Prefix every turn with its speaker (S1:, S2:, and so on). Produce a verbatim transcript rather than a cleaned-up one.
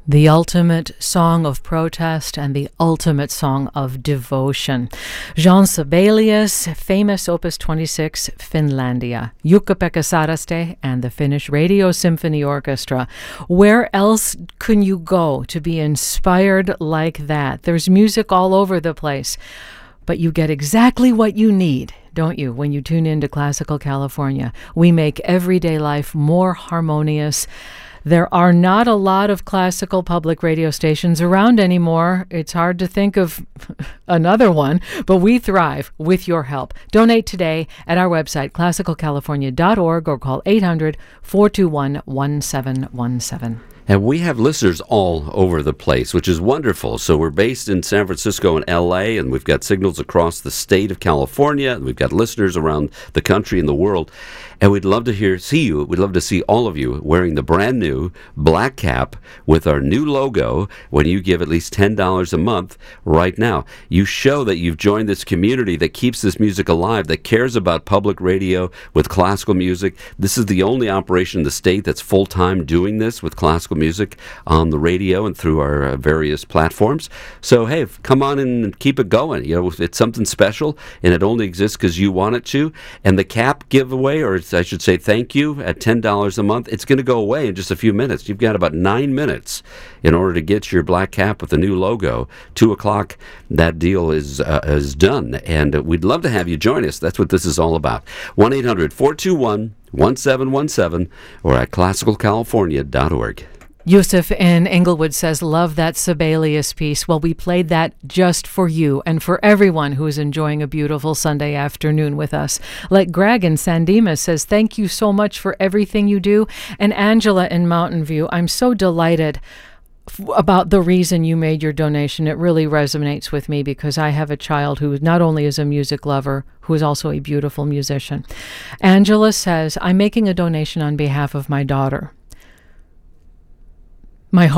S1: The ultimate song of protest and the ultimate song of devotion. Jean Sibelius, famous Opus twenty-six, Finlandia, Jukka-Pekka Saraste, and the Finnish Radio Symphony Orchestra. Where else can you go to be inspired like that? There's music all over the place, but you get exactly what you need, don't you, when you tune into Classical California? We make everyday life more harmonious. There are not a lot of classical public radio stations around anymore. It's hard to think of another one, but we thrive with your help. Donate today at our website, classical california dot org, or call eight hundred, four two one, one seven one seven.
S2: And we have listeners all over the place, which is wonderful. So we're based in San Francisco and L A, and we've got signals across the state of California, and we've got listeners around the country and the world. And we'd love to hear, see you. We'd love to see all of you wearing the brand new black cap with our new logo when you give at least ten dollars a month right now. You show that you've joined this community that keeps this music alive, that cares about public radio with classical music. This is the only operation in the state that's full-time doing this with classical music on the radio and through our uh, various platforms. So, hey, come on and keep it going. You know, it's something special, and it only exists because you want it to. And the cap giveaway, or I should say thank you, at ten dollars a month, it's going to go away in just a few minutes. You've got about nine minutes in order to get your black cap with the new logo. Two o'clock, that deal is uh, is done. And uh, we'd love to have you join us. That's what this is all about. one eight hundred, four two one, one seven one seven or at classical california dot org.
S1: Yusuf in Englewood says, love that Sibelius piece. Well, we played that just for you and for everyone who is enjoying a beautiful Sunday afternoon with us. Like Greg in San Dimas says, thank you so much for everything you do. And Angela in Mountain View, I'm so delighted f- about the reason you made your donation. It really resonates with me because I have a child who not only is a music lover, who is also a beautiful musician. Angela says, I'm making a donation on behalf of my daughter. My